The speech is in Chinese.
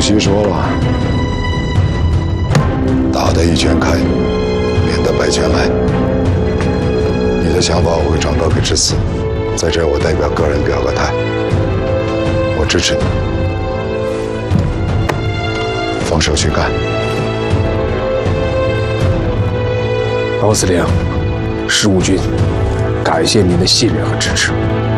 席说了，打得一拳开，免得百拳来。你的想法我会转告给智思，在这我代表个人表个态，我支持你，放手去干。 王司令，十五军感谢您的信任和支持。